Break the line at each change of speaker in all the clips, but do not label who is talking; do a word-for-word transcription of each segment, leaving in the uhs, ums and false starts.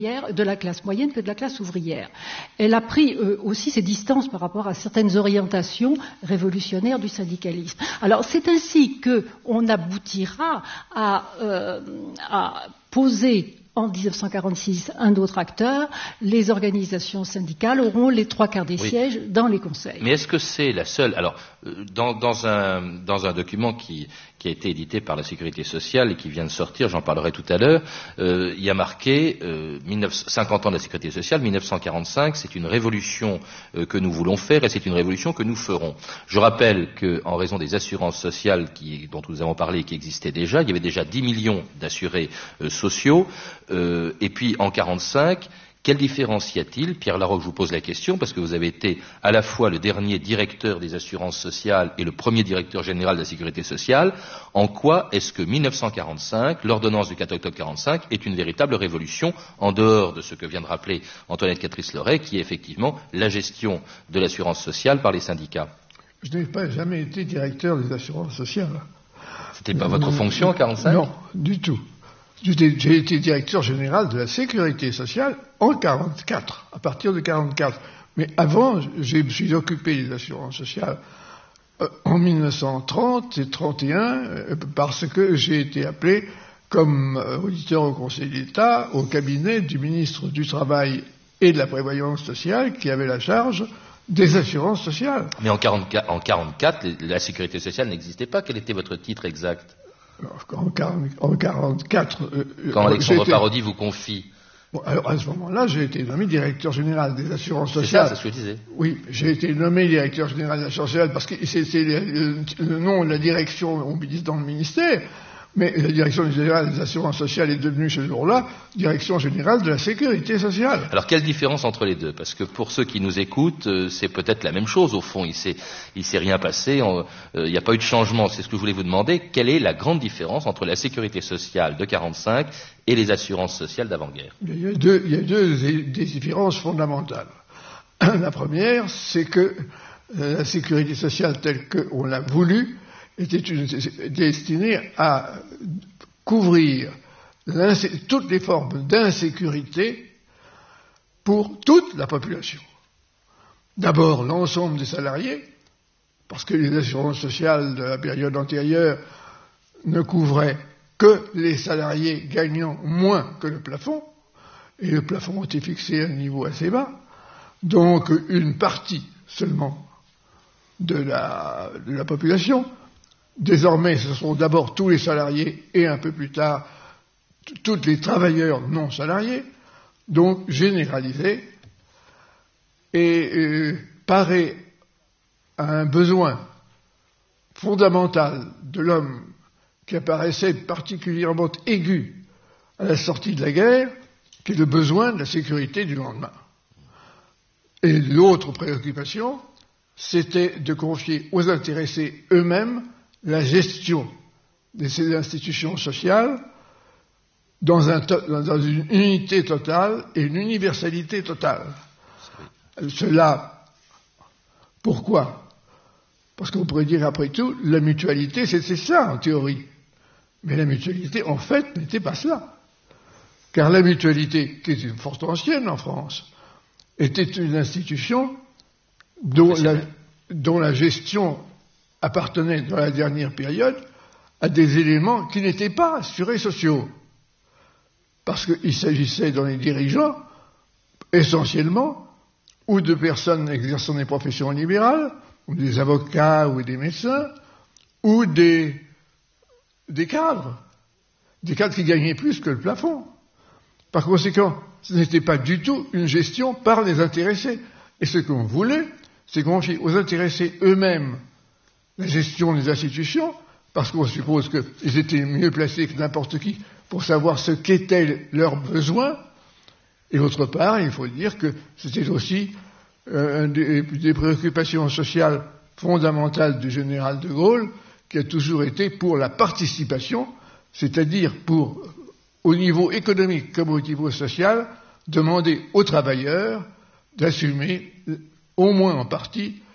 de la classe moyenne que de la classe ouvrière. Elle a pris euh, aussi ses distances par rapport à certaines orientations révolutionnaires du syndicalisme. Alors c'est ainsi qu'on aboutira à, euh, à poser en dix-neuf cent quarante-six un autre acteur. Les organisations syndicales auront les trois quarts des oui. sièges dans les conseils.
Mais est-ce que c'est la seule... Alors, dans, dans, un, dans un document qui, qui a été édité par la Sécurité sociale et qui vient de sortir, j'en parlerai tout à l'heure, euh, il y a marqué euh, cinquante ans de la Sécurité sociale, mille neuf cent quarante-cinq, c'est une révolution euh, que nous voulons faire et c'est une révolution que nous ferons. Je rappelle qu'en raison des assurances sociales qui, dont nous avons parlé et qui existaient déjà, il y avait déjà dix millions d'assurés euh, sociaux. Euh, et puis en quarante-cinq, quelle différence y a-t-il? Pierre Laroque, je vous pose la question parce que vous avez été à la fois le dernier directeur des assurances sociales et le premier directeur général de la sécurité sociale. En quoi est-ce que mille neuf cent quarante-cinq, l'ordonnance du quatre octobre quarante-cinq, est une véritable révolution en dehors de ce que vient de rappeler Antoinette Catrice-Loret, qui est effectivement la gestion de l'assurance sociale par les syndicats?
Je n'ai pas jamais été directeur des assurances sociales.
C'était pas votre fonction en quarante-cinq?
Non, du tout. J'ai été directeur général de la sécurité sociale en quarante-quatre, à partir de quarante-quatre. Mais avant, je me suis occupé des assurances sociales euh, en mille neuf cent trente et trente et un, euh, parce que j'ai été appelé comme euh, auditeur au Conseil d'État au cabinet du ministre du Travail et de la Prévoyance sociale qui avait la charge des assurances sociales.
Mais en quarante-quatre, en quarante-quatre, la sécurité sociale n'existait pas. Quel était votre titre exact?
En, quarante, en quarante-quatre... Euh,
Quand Alexandre été... Parodi vous confie...
Bon, alors à ce moment-là, j'ai été nommé directeur général des assurances sociales.
C'est ça, c'est ce que je disais.
Oui, j'ai été nommé directeur général des assurances sociales parce que c'est, c'est le, le nom de la direction, on dit dans le ministère, mais la direction générale des assurances sociales est devenue ce jour-là direction générale de la sécurité sociale.
Alors quelle différence entre les deux? Parce que pour ceux qui nous écoutent, euh, c'est peut-être la même chose au fond. Il s'est, il s'est rien passé, il n'y euh, a pas eu de changement. C'est ce que je voulais vous demander. Quelle est la grande différence entre la sécurité sociale de quarante-cinq et les assurances sociales d'avant-guerre?
Il y a deux, il y a deux des différences fondamentales. La première, c'est que euh, la sécurité sociale telle qu'on l'a voulu était une, destinée à couvrir toutes les formes d'insécurité pour toute la population. D'abord, l'ensemble des salariés, parce que les assurances sociales de la période antérieure ne couvraient que les salariés gagnant moins que le plafond, et le plafond était fixé à un niveau assez bas, donc une partie seulement de la, de la population. Désormais, ce sont d'abord tous les salariés et un peu plus tard, t- tous les travailleurs non salariés, donc généralisés, et euh, paraît à un besoin fondamental de l'homme qui apparaissait particulièrement aigu à la sortie de la guerre, qui est le besoin de la sécurité du lendemain. Et l'autre préoccupation, c'était de confier aux intéressés eux-mêmes la gestion de ces institutions sociales dans, un to- dans une unité totale et une universalité totale. Cela, pourquoi? Parce qu'on pourrait dire, après tout, la mutualité, c'était ça en théorie. Mais la mutualité, en fait, n'était pas cela. Car la mutualité, qui est une forte ancienne en France, était une institution dont la, dont la gestion appartenait dans la dernière période à des éléments qui n'étaient pas assurés sociaux. Parce qu'il s'agissait dans les dirigeants, essentiellement, ou de personnes exerçant des professions libérales, ou des avocats ou des médecins, ou des, des cadres, des cadres qui gagnaient plus que le plafond. Par conséquent, ce n'était pas du tout une gestion par les intéressés. Et ce qu'on voulait, c'est confier aux intéressés eux-mêmes la gestion des institutions, parce qu'on suppose qu'ils étaient mieux placés que n'importe qui pour savoir ce qu'étaient leurs besoins. Et d'autre part, il faut dire que c'était aussi euh, une des, des préoccupations sociales fondamentales du général de Gaulle, qui a toujours été pour la participation, c'est-à-dire pour, au niveau économique comme au niveau social, demander aux travailleurs d'assumer, au moins en partie,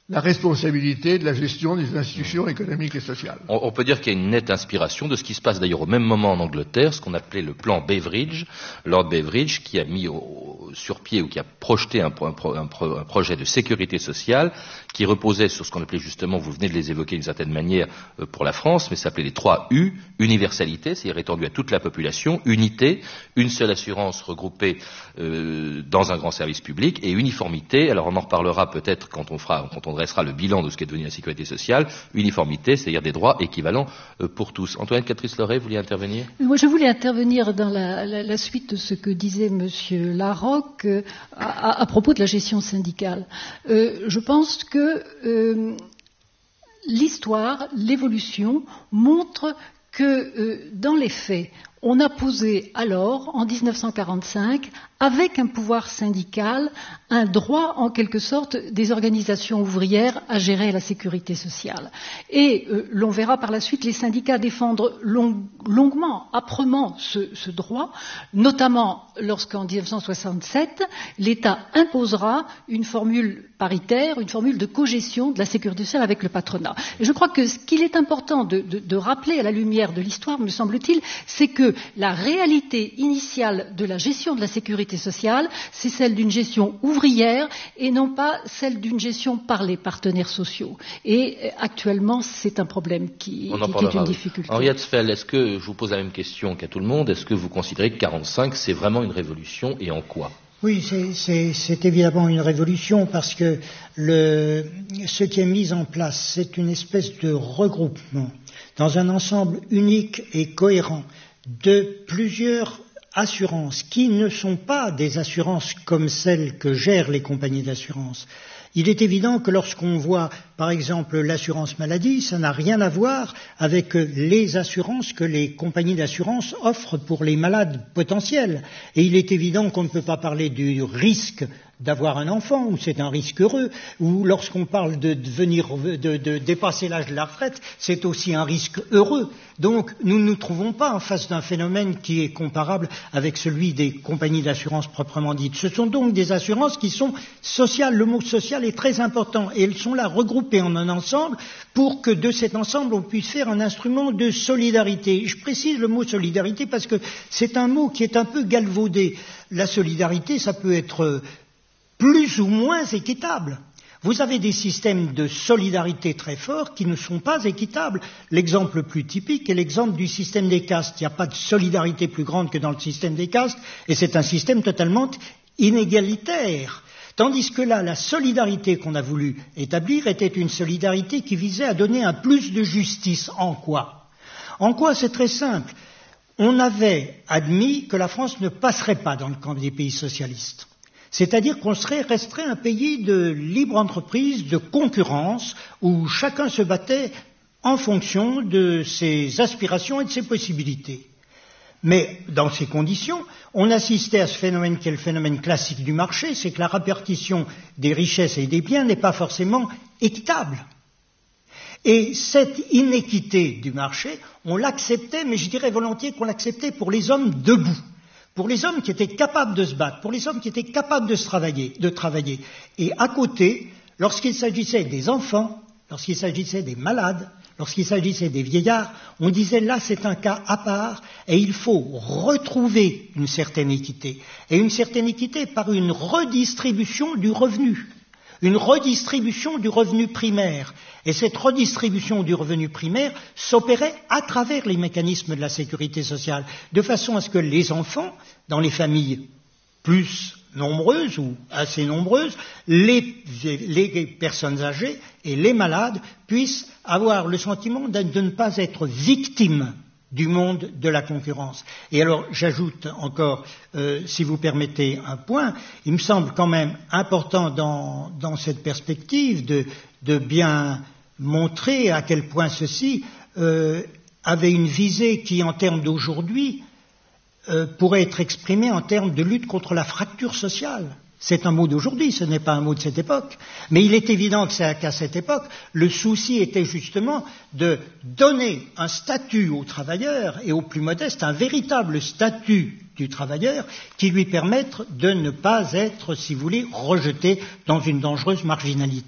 la responsabilité de la gestion des institutions économiques et sociales.
On, on peut dire qu'il y a une nette inspiration de ce qui se passe d'ailleurs au même moment en Angleterre, ce qu'on appelait le plan Beveridge, Lord Beveridge, qui a mis au, sur pied ou qui a projeté un, un, un, un projet de sécurité sociale qui reposait sur ce qu'on appelait justement, vous venez de les évoquer d'une certaine manière euh, pour la France, mais ça s'appelait les trois U, universalité, c'est-à-dire étendu à toute la population, unité, une seule assurance regroupée euh, dans un grand service public, et uniformité, alors on en reparlera peut-être quand on fera, quand on dressera le bilan de ce qu'est devenu la sécurité sociale, uniformité, c'est-à-dire des droits équivalents euh, pour tous. Antoinette Catrice-Loret, vous vouliez intervenir?
Moi, je voulais intervenir dans la, la, la suite de ce que disait Monsieur Larocque euh, à, à propos de la gestion syndicale. Euh, je pense que euh, l'histoire, l'évolution montre que euh, dans les faits, on a posé alors, en dix-neuf cent quarante-cinq, avec un pouvoir syndical, un droit en quelque sorte des organisations ouvrières à gérer la sécurité sociale. Et euh, l'on verra par la suite les syndicats défendre long, longuement, âprement ce, ce droit, notamment lorsqu'en dix-neuf cent soixante-sept, l'État imposera une formule paritaire, une formule de cogestion de la sécurité sociale avec le patronat. Et je crois que ce qu'il est important de, de, de rappeler à la lumière de l'histoire, me semble-t-il, c'est que la réalité initiale de la gestion de la sécurité sociale, c'est celle d'une gestion ouvrière et non pas celle d'une gestion par les partenaires sociaux. Et actuellement, c'est un problème qui,
On en
qui,
parlera,
qui est une
oui.
difficulté.
Henriette Sfel, est-ce que, je vous pose la même question qu'à tout le monde, est-ce que vous considérez que quarante-cinq, c'est vraiment une révolution et en quoi?
Oui, c'est, c'est, c'est évidemment une révolution parce que le, ce qui est mis en place, c'est une espèce de regroupement dans un ensemble unique et cohérent de plusieurs assurances qui ne sont pas des assurances comme celles que gèrent les compagnies d'assurance. Il est évident que lorsqu'on voit, par exemple, l'assurance maladie, ça n'a rien à voir avec les assurances que les compagnies d'assurance offrent pour les malades potentiels. Et il est évident qu'on ne peut pas parler du risque d'avoir un enfant, où c'est un risque heureux, ou lorsqu'on parle de devenir, de, de dépasser l'âge de la retraite, c'est aussi un risque heureux. Donc, nous ne nous trouvons pas en face d'un phénomène qui est comparable avec celui des compagnies d'assurance proprement dites. Ce sont donc des assurances qui sont sociales. Le mot social est très important et elles sont là regroupées en un ensemble pour que de cet ensemble on puisse faire un instrument de solidarité. Je précise le mot solidarité parce que c'est un mot qui est un peu galvaudé. La solidarité, ça peut être plus ou moins équitable. Vous avez des systèmes de solidarité très forts qui ne sont pas équitables. L'exemple le plus typique est l'exemple du système des castes. Il n'y a pas de solidarité plus grande que dans le système des castes, et c'est un système totalement inégalitaire. Tandis que là, la solidarité qu'on a voulu établir était une solidarité qui visait à donner un plus de justice. En quoi? En quoi? C'est très simple. On avait admis que la France ne passerait pas dans le camp des pays socialistes. C'est-à-dire qu'on serait, resterait un pays de libre entreprise, de concurrence, où chacun se battait en fonction de ses aspirations et de ses possibilités. Mais dans ces conditions, on assistait à ce phénomène qui est le phénomène classique du marché, c'est que la répartition des richesses et des biens n'est pas forcément équitable. Et cette inéquité du marché, on l'acceptait, mais je dirais volontiers qu'on l'acceptait pour les hommes debout. Pour les hommes qui étaient capables de se battre, pour les hommes qui étaient capables de, se travailler, de travailler. Et à côté, lorsqu'il s'agissait des enfants, lorsqu'il s'agissait des malades, lorsqu'il s'agissait des vieillards, on disait là c'est un cas à part et il faut retrouver une certaine équité. Et une certaine équité par une redistribution du revenu. Une redistribution du revenu primaire. Et cette redistribution du revenu primaire s'opérait à travers les mécanismes de la sécurité sociale, de façon à ce que les enfants, dans les familles plus nombreuses ou assez nombreuses, les, les personnes âgées et les malades puissent avoir le sentiment de, de ne pas être victimes du monde de la concurrence. Et alors, j'ajoute encore, euh, si vous permettez, un point. Il me semble quand même important dans, dans cette perspective de, de bien montrer à quel point ceci euh, avait une visée qui, en termes d'aujourd'hui, euh, pourrait être exprimée en termes de lutte contre la fracture sociale. C'est un mot d'aujourd'hui, ce n'est pas un mot de cette époque. Mais il est évident que qu'à cette époque, le souci était justement de donner un statut aux travailleurs et aux plus modestes, un véritable statut du travailleur qui lui permette de ne pas être, si vous voulez, rejeté dans une dangereuse marginalité.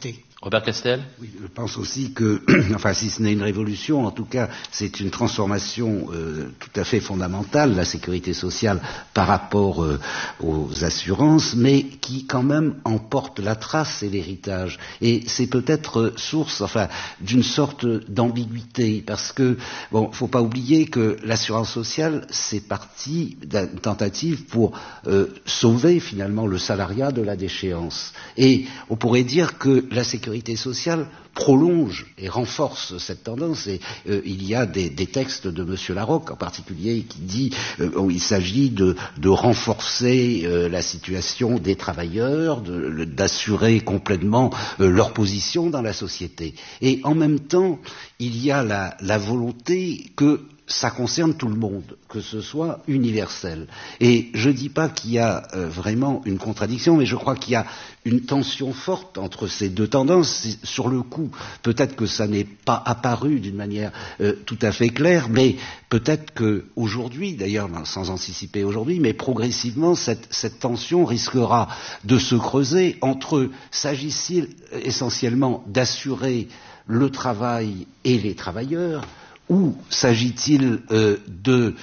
Robert Castel ?
Oui, je pense aussi que, enfin, si ce n'est une révolution, en tout cas, c'est une transformation euh, tout à fait fondamentale, la sécurité sociale par rapport euh, aux assurances, mais qui quand même emporte la trace et l'héritage. Et c'est peut-être source, enfin, d'une sorte d'ambiguïté, parce que, bon, faut pas oublier que l'assurance sociale, c'est parti d'une tentative pour euh, sauver finalement le salariat de la déchéance. Et on pourrait dire que la sécurité sociale prolonge et renforce cette tendance, et euh, il y a des, des textes de M. Larocque en particulier qui dit euh, où il s'agit de, de renforcer euh, la situation des travailleurs, de, d'assurer complètement euh, leur position dans la société. Et en même temps, il y a la, la volonté que ça concerne tout le monde, que ce soit universel. Et je ne dis pas qu'il y a euh, vraiment une contradiction, mais je crois qu'il y a une tension forte entre ces deux tendances. Sur le coup, peut-être que ça n'est pas apparu d'une manière euh, tout à fait claire, mais peut-être qu'aujourd'hui, d'ailleurs sans anticiper aujourd'hui, mais progressivement, cette, cette tension risquera de se creuser entre, s'agit-il essentiellement d'assurer le travail et les travailleurs, ou s'agit-il euh, de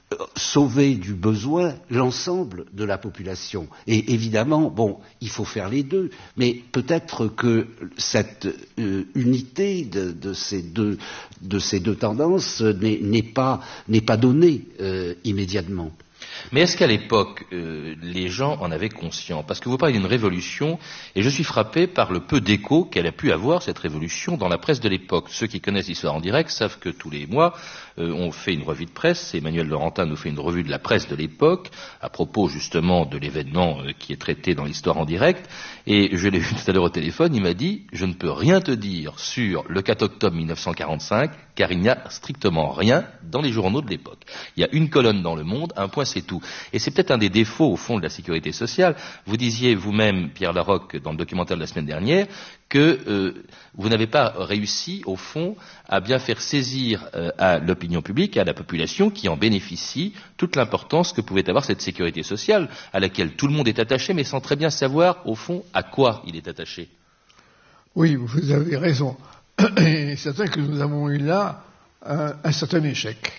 sauver du besoin l'ensemble de la population? Et évidemment, bon, il faut faire les deux, mais peut-être que cette euh, unité de, de, ces deux, de ces deux tendances n'est, n'est, pas, n'est pas donnée euh, immédiatement.
Mais est-ce qu'à l'époque, euh, les gens en avaient conscience? Parce que vous parlez d'une révolution, et je suis frappé par le peu d'écho qu'elle a pu avoir, cette révolution, dans la presse de l'époque. Ceux qui connaissent l'histoire en direct savent que tous les mois, euh, on fait une revue de presse. Emmanuel Laurentin nous fait une revue de la presse de l'époque, à propos justement de l'événement euh, qui est traité dans l'histoire en direct. Et je l'ai vu tout à l'heure au téléphone, il m'a dit « Je ne peux rien te dire sur le quatre octobre mille neuf cent quarante-cinq, car il n'y a strictement rien dans les journaux de l'époque. Il y a une colonne dans Le Monde, un point, c'est tout. » Et c'est peut-être un des défauts, au fond, de la sécurité sociale. Vous disiez vous-même, Pierre Larocque, dans le documentaire de la semaine dernière, que euh, vous n'avez pas réussi, au fond, à bien faire saisir euh, à l'opinion publique, à la population qui en bénéficie, toute l'importance que pouvait avoir cette sécurité sociale, à laquelle tout le monde est attaché, mais sans très bien savoir, au fond, à quoi il est attaché.
Oui, vous avez raison. Il est certain que nous avons eu là un, un certain échec.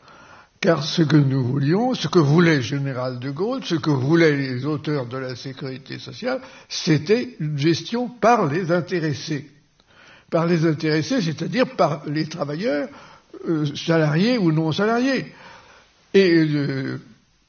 Car ce que nous voulions, ce que voulait le général de Gaulle, ce que voulaient les auteurs de la sécurité sociale, c'était une gestion par les intéressés. Par les intéressés, c'est-à-dire par les travailleurs, euh, salariés ou non salariés. Et euh,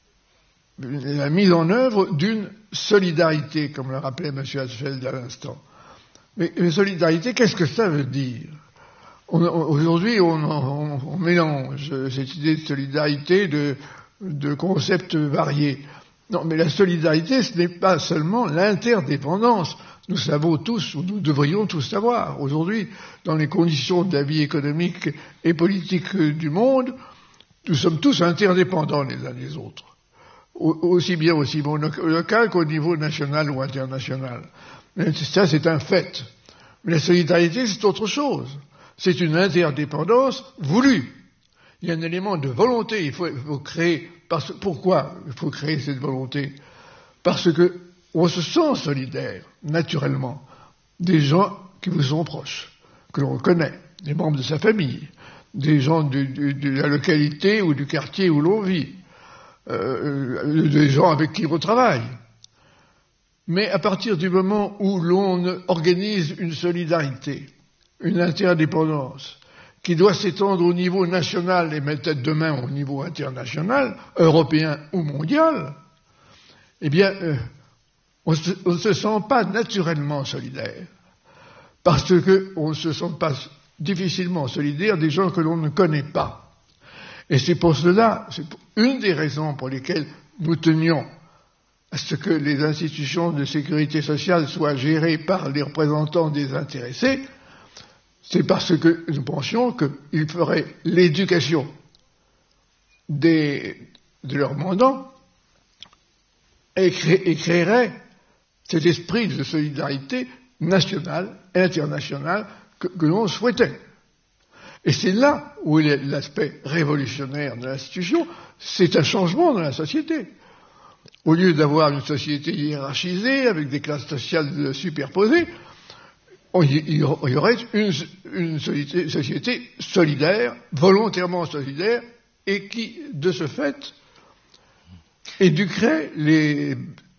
la mise en œuvre d'une solidarité, comme le rappelait M. Hatzfeld à l'instant. Mais une solidarité, qu'est-ce que ça veut dire? On, on, aujourd'hui, on, on, on mélange cette idée de solidarité de, de concepts variés. Non, mais la solidarité, ce n'est pas seulement l'interdépendance. Nous savons tous, ou nous devrions tous savoir, aujourd'hui, dans les conditions de la vie économique et politique du monde, nous sommes tous interdépendants les uns des autres. Aussi bien au niveau local qu'au niveau national ou international. Mais ça, c'est un fait. Mais la solidarité, c'est autre chose. C'est une interdépendance voulue. Il y a un élément de volonté. Il faut, il faut créer. Parce, pourquoi il faut créer cette volonté? Parce que on se sent solidaire, naturellement, des gens qui vous sont proches, que l'on connaît, des membres de sa famille, des gens de, de, de la localité ou du quartier où l'on vit, euh, des gens avec qui on travaille. Mais à partir du moment où l'on organise une solidarité, une interdépendance, qui doit s'étendre au niveau national et peut-être demain au niveau international, européen ou mondial, eh bien, euh, on se, on ne se sent pas naturellement solidaire. Parce qu'on ne se sent pas difficilement solidaire des gens que l'on ne connaît pas. Et c'est pour cela, c'est une des raisons pour lesquelles nous tenions à ce que les institutions de sécurité sociale soient gérées par les représentants des intéressés, c'est parce que nous pensions qu'ils feraient l'éducation des, de leurs mandants et, cré, et créeraient cet esprit de solidarité nationale et internationale que, que l'on souhaitait. Et c'est là où est l'aspect révolutionnaire de l'institution, c'est un changement dans la société. Au lieu d'avoir une société hiérarchisée, avec des classes sociales superposées, il y aurait une, une société, société solidaire, volontairement solidaire, et qui, de ce fait, éduquerait les